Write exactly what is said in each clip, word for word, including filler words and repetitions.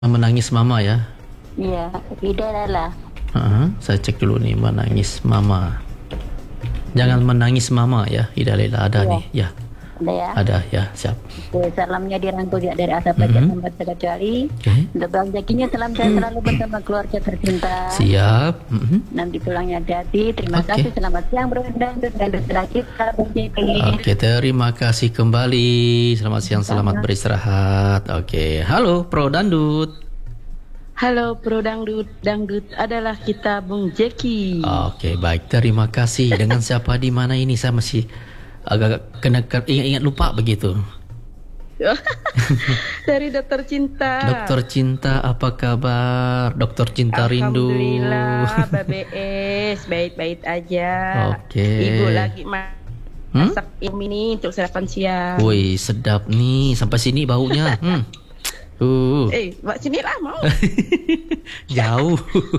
Menangis mama ya. Iya, Ida adalah. Uh-huh. Saya cek dulu nih, menangis mama. Jangan menangis mama ya. Ida Lela ada Iya. nih ya. Ada ya. Ada ya, siap. Oke, salamnya dirangkul ya dari asap pajak Mhm. sampai terkecuali. Oke. Untuk Bang Jakinya salam saya selalu bersama keluarga tercinta. Siap. Mhm. Nanti pulangnya hati-hati. Terima Oke. kasih. Selamat siang Bro dan dan terakhir kalau Bang Jaki. Oke, terima kasih kembali. Selamat siang, selamat beristirahat. Oke, halo Pro Dandut. Halo Pro Dangdut, Dangdut adalah kita Bung Jeki. Oke, baik, terima kasih. Dengan siapa di mana ini? Saya masih agak kena ingat-ingat lupa begitu. Dari Dokter Cinta. Dokter Cinta, apa kabar? Dokter Cinta rindu. Alhamdulillah, B B S baik-baik aja. Oke. Ibu lagi ma- Hmm? masak ini untuk sarapan siang. Woi, sedap nih. Sampai sini baunya. Hmm. Uh. Eh, buat sini lah mau. Jauh.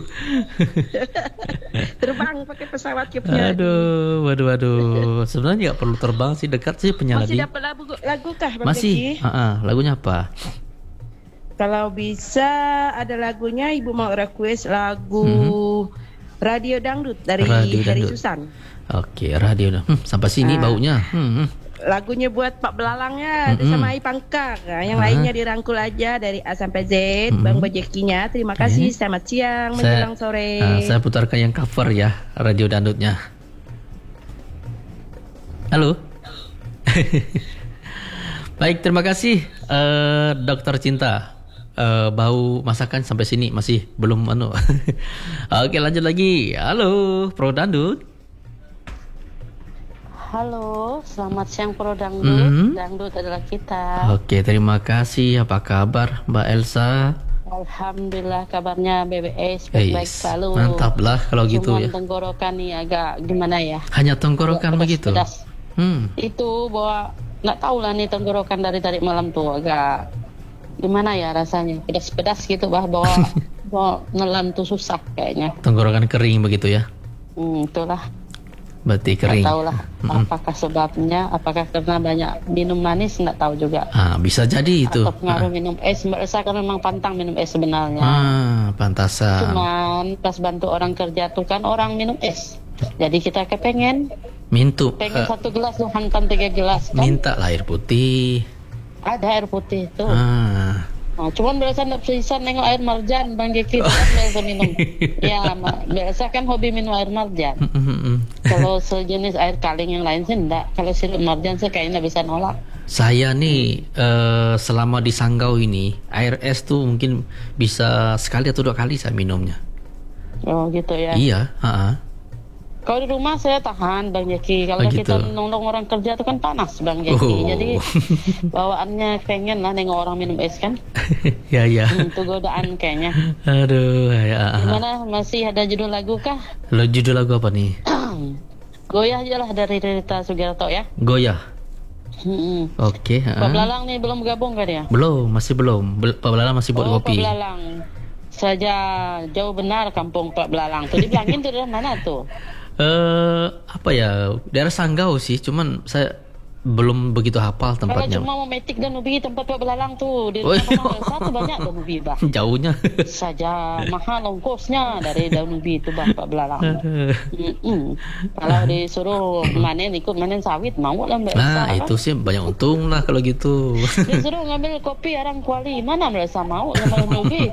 Terbang pakai pesawat ke punya. Aduh, waduh, waduh. Sebenarnya nggak perlu terbang sih, dekat sih Penyaladi. Masih dapat lagu lagu kah Bang Masih. Jeki? Uh-uh. Lagunya apa? Kalau bisa ada lagunya Ibu mau request lagu Mhm. Radio Dangdut dari Radio dari Dangdut. Susan. Oke, radio. Hmm, sampai sini Ah. baunya. Hmm. hmm. Lagunya buat Pak Belalangnya Mm-mm. sama Ai Pangkar. Nah, yang Ah. lainnya dirangkul aja dari A sampai Z. Mm-mm. Bang Bajekinya. Terima Oke. kasih. Selamat siang Saya, menjelang sore. uh, saya putarkan yang cover ya, radio dandutnya. Halo. Baik, terima kasih uh, Dokter Cinta. Uh, bau masakan sampai sini masih belum anu. Oke, lanjut lagi. Halo, Pro Dandut. Halo, selamat siang Pro Dangdut. Mhm. Dangdut adalah kita. Oke, terima kasih. Apa kabar, Mbak Elsa? Alhamdulillah kabarnya B B S baik-baik Eis, selalu. mantap lah kalau gitu Cuman ya. tenggorokan nih agak gimana ya? Hanya tenggorokan Agak begitu. pedas-pedas. Hmm. Itu bahwa nggak tahu lah nih tenggorokan dari tadi malam tuh agak gimana ya rasanya pedas-pedas gitu bah bahwa bahwa nelan tuh susah kayaknya. Tenggorokan kering begitu ya. Hmm, itulah Berarti nggak kering. tahu lah Mm-mm. apakah sebabnya, apakah karena banyak minum manis nggak tahu juga. Ah, bisa jadi itu. Atau pengaruh minum es. Mbak Elsa kan memang pantang minum es sebenarnya. Ah, pantasan. Cuman pas bantu orang kerja tuh kan orang minum es. Jadi kita kepengen Mintu. eh, pengen satu gelas tuh hantam tiga gelas kan. minta lah air putih. Ada air putih tuh. Ah. Nah, cuman biasa nggak bisa nengok air marjan Bang Jeki kan biasa minum. Ya, ma- biasa kan hobi minum air marjan. Kalau sejenis air kaleng yang lain sih enggak. Kalau sirup marjan sih kayaknya nggak bisa nolak. Saya nih eh, selama di Sanggau ini air es tuh mungkin bisa sekali atau dua kali saya minumnya. Oh gitu ya. Iya. ah. Kalau di rumah saya tahan Bang Jeki. Kalau Oh, kita gitu. nolong orang kerja itu kan panas Bang Jeki. Oh. Jadi bawaannya pengen lah nengok orang minum es kan. Ya ya. Itu godaan kayaknya. Aduh. Ya. Gimana? Masih ada judul lagu kah? Lo judul lagu apa nih? Goyah aja lah dari Rita Sugiarto ya. Goyah. Hmm. Oke. Pak ah. Belalang nih belum gabung kan ya? Belum, masih belum. Bel- Pak Belala masih buat Oh, kopi. Pak Belalang. Saja jauh benar kampung Pak Belalang. Tuh dibilangin tuh dari mana tuh? Eh apa ya, daerah Sanggau sih, cuman saya belum begitu hafal Kalau tempatnya. cuma mau metik dan ubi tempat Pak Belalang tuh di Oh, rumah iya. satu banyak dan ubi bah. Jauhnya. Saja mahal ongkosnya dari daun ubi itu bah Pak Belalang. Aduh. Mm-mm. Kalau disuruh manen ikut manen sawit mau lah Mbak Elsa. Nah, kan? itu sih banyak untung lah kalau gitu. Disuruh ngambil kopi orang kuali mana Mbak Elsa mau sama ubi.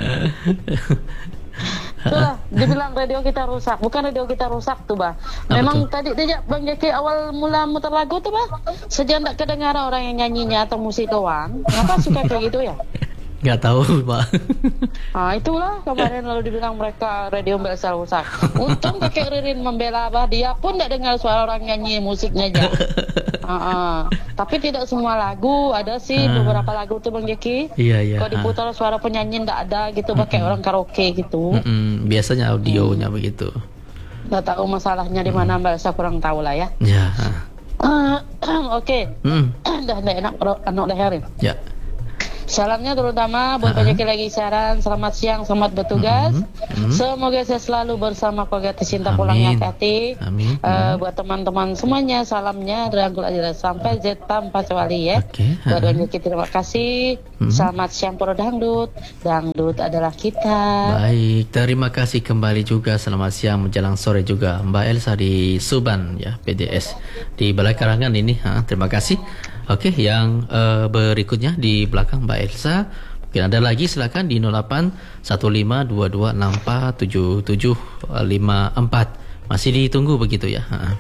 Itulah, dibilang radio kita rusak. Bukan radio kita rusak tuh, Bah. Apa Memang tuh? tadi dia Bang Jeki awal mula muter lagu tuh, Bah. Sejak tak kedengaran orang yang nyanyinya atau musik doang. Kenapa suka kayak gitu ya? Nggak tahu, Pak. Ah, itulah kemarin lalu dibilang mereka radio Mbak Elsa rusak. Untung kakek Ririn membela Bah. Dia pun tidak dengar suara orang nyanyi musiknya aja. Ah, ah. Tapi tidak semua lagu. Ada sih Ah. beberapa lagu tuh Bang Jeki. Iya, iya. Kalau diputar suara penyanyi nggak ada gitu, pakai orang karaoke gitu. Mm-mm, biasanya audionya begitu. Nggak tahu masalahnya di mana Mbak Elsa kurang tahu lah ya. Ya. Ah, Oke, Mm, dah dah enak ro- anak dah hari. ya. Salamnya terutama buat banyak lagi saran. Selamat siang, selamat bertugas. Mm-hmm. Mm-hmm. Semoga saya selalu bersama keluarga tercinta Amin. pulangnya Kati. Amin. Uh, buat teman-teman semuanya, salamnya Rangkul aja sampai Zeta Empat Wali ya. Oke. Buat banyak terima kasih. Mm-hmm. Selamat siang Pro Dangdut. Dangdut adalah kita. Baik, terima kasih kembali juga. Selamat siang menjelang sore juga Mbak Elsa di Suban ya, P D S di Balai Karangan ini. Ha, terima kasih. Oke, yang uh, berikutnya di belakang Mbak Elsa. Mungkin ada lagi, silakan di nol delapan satu lima dua dua enam empat tujuh tujuh lima empat. Masih ditunggu begitu ya. Ha.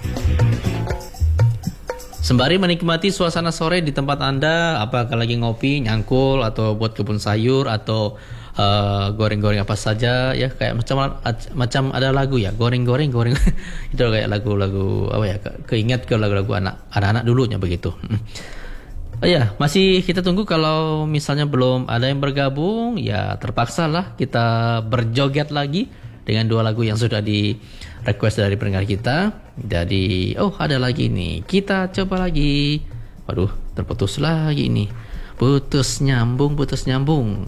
Sembari menikmati suasana sore di tempat Anda, apakah lagi ngopi, nyangkul, atau buat kebun sayur, atau uh, goreng-goreng apa saja ya, kayak macam macam ada lagu ya, goreng-goreng goreng itu kayak lagu-lagu apa ya, ke, keinget ke lagu-lagu anak anak-anak dulunya begitu. Oh ya, masih kita tunggu. Kalau misalnya belum ada yang bergabung, ya terpaksa lah kita berjoget lagi dengan dua lagu yang sudah di request dari pendengar kita. Jadi, oh ada lagi nih, kita coba lagi. Waduh, terputus lagi ini. Putus nyambung, putus nyambung.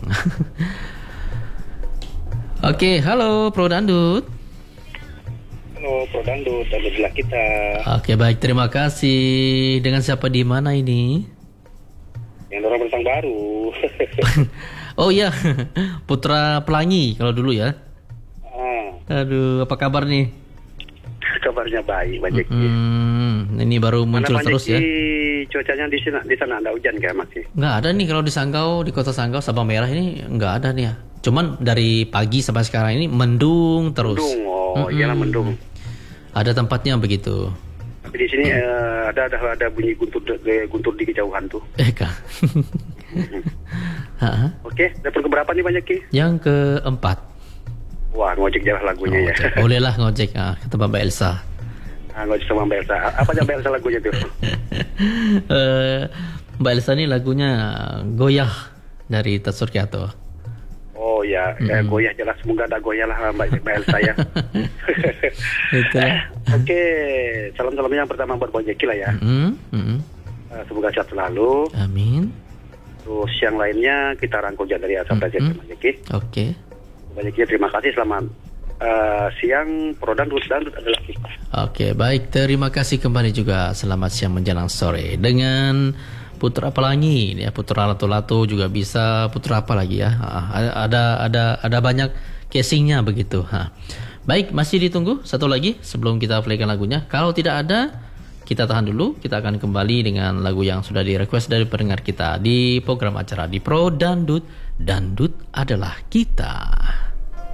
Oke, halo Pro Dangdut. Halo Pro Dangdut, adalah kita. Oke, baik, terima kasih. Dengan siapa di mana ini? Yang orang bentang baru. Oh iya, Putra Pelangi kalau dulu ya. Ah, Aduh, apa kabar nih? kabarnya baik, banyak. Hmm, ini baru muncul terus ya. Cuacanya di sana, di sana ada hujan kayak masih? Nggak ada nih kalau di Sanggau, di kota Sanggau, Sabang Merah ini nggak ada nih ya. Cuman dari pagi sampai sekarang ini mendung terus. Mendung, oh Mm-mm. iyalah mendung. Ada tempatnya begitu. Tapi di sini eh, ada ada ada bunyi guntur guntur di kejauhan tuh. Eh kak. Ha-ha. Oke, dapur keberapa nih banyak Ki? Yang keempat. Wah, ngojek jalan lagunya ya. Ngojek. Boleh lah ngojek, ah, kata Mbak Elsa. Ah, ngojek sama Mbak Elsa. Apa aja Mbak Elsa lagunya tuh? Eh, Mbak Elsa ini lagunya Goyah dari Tatsurkiato. Oh ya, mm-hmm. eh, goyah jelas, semoga ada goyah lah Mbak, Mbak Elsa ya. Itu. Oke, salam-salamnya yang pertama buat Bang Jeki lah ya. Mm-hmm. Mm-hmm. Uh, semoga sehat selalu. Amin. Terus yang lainnya kita rangkul dari asal Mm-hmm. Bang Jeki. Oke. Okay. Bang Jeki terima kasih, selamat uh, siang. Pro Dangdut, Dangdut adalah kita. Oke, okay, baik, terima kasih kembali juga. Selamat siang menjelang sore dengan Putra Pelangi ya, Putra Lato-Lato juga bisa, Putra apa lagi ya, ada ada ada banyak casingnya begitu. Ha. Baik, masih ditunggu satu lagi sebelum kita playkan lagunya. Kalau tidak ada, kita tahan dulu. Kita akan kembali dengan lagu yang sudah di request dari pendengar kita di program acara di Pro Dangdut. Dangdut adalah kita.